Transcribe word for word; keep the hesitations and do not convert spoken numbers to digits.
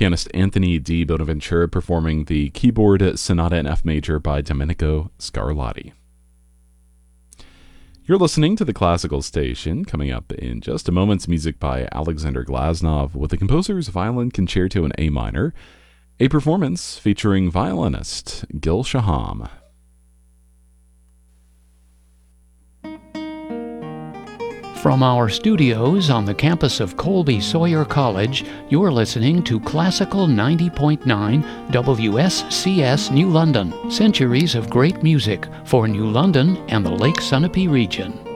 pianist Anthony Di Bonaventura performing the keyboard Sonata in F major by Domenico Scarlatti. You're listening to the Classical Station. Coming up in just a moment's music by Alexander Glasnov with the composer's Violin Concerto in A minor, a performance featuring violinist Gil Shaham. From our studios on the campus of Colby Sawyer College, you're listening to Classical ninety point nine W S C S New London. Centuries of great music for New London and the Lake Sunapee region.